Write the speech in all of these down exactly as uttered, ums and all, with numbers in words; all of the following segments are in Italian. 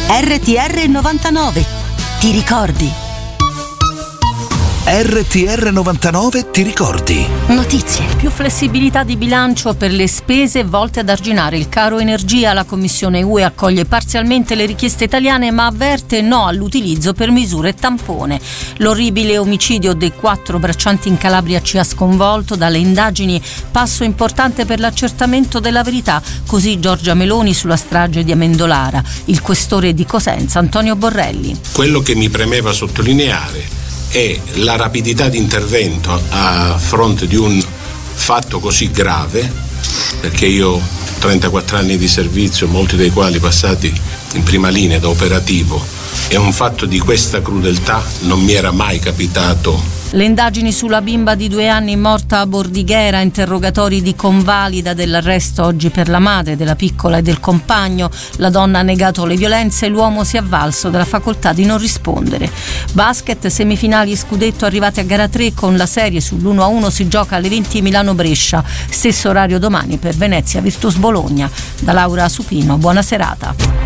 R T R novantanove. Ti ricordi? R T R novantanove ti ricordi? Notizie. Più flessibilità di bilancio per le spese volte ad arginare il caro energia. La Commissione U E accoglie parzialmente le richieste italiane ma avverte no all'utilizzo per misure tampone. L'orribile omicidio dei quattro braccianti in Calabria ci ha sconvolto. Dalle indagini passo importante per l'accertamento della verità. Così Giorgia Meloni sulla strage di Amendolara. Il questore di Cosenza Antonio Borrelli. Quello che mi premeva sottolineare è la rapidità di intervento a fronte di un fatto così grave, perché io ho trentaquattro anni di servizio, molti dei quali passati in prima linea da operativo, e un fatto di questa crudeltà non mi era mai capitato. Le indagini sulla bimba di due anni morta a Bordighera, interrogatori di convalida dell'arresto oggi per la madre della piccola e del compagno. La donna ha negato le violenze e l'uomo si è avvalso della facoltà di non rispondere. Basket, semifinali e scudetto arrivati a gara tre con la serie sull'uno a uno si gioca alle venti Milano-Brescia. Stesso orario domani per Venezia Virtus Bologna. Da Laura Supino, buona serata.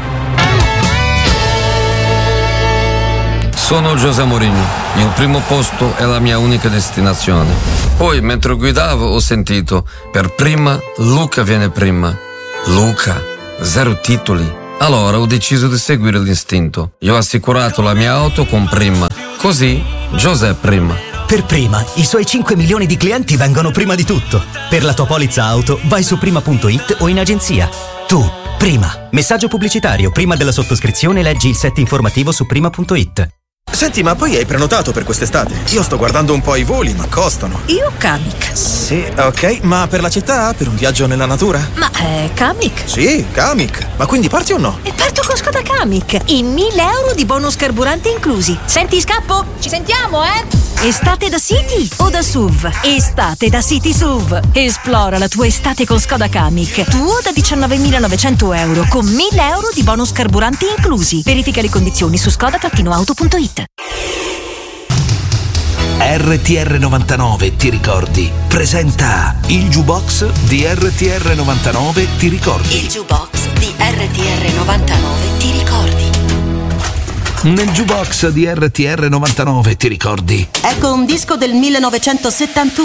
Sono José Mourinho, il primo posto è la mia unica destinazione. Poi, mentre guidavo, ho sentito, per prima, Luca viene prima. Luca, zero titoli. Allora ho deciso di seguire l'istinto. Io ho assicurato la mia auto con Prima. Così, José prima. Per Prima, i suoi cinque milioni di clienti vengono prima di tutto. Per la tua polizza auto, vai su prima punto it o in agenzia. Tu, Prima. Messaggio pubblicitario. Prima della sottoscrizione leggi il set informativo su prima punto it. Senti, ma poi hai prenotato per quest'estate? Io sto guardando un po' i voli, ma costano. Io Kamiq. Sì, ok, ma per la città? Per un viaggio nella natura? Ma è Kamiq? Sì, Kamiq. Ma quindi parti o no? E parto con Skoda Kamiq. E mille euro di bonus carburante inclusi. Senti, scappo? Ci sentiamo, eh? Estate da City o da S U V? Estate da City S U V. Esplora la tua estate con Skoda Kamiq. Tuo da diciannovemilanovecento euro con mille euro di bonus carburanti inclusi. Verifica le condizioni su skoda auto punto it. R T R novantanove ti ricordi? Presenta il jukebox di R T R novantanove ti ricordi? Il jukebox di R T R novantanove ti ricordi? Nel jukebox di R T R novantanove ti ricordi? Ecco un disco del millenovecentosettantuno.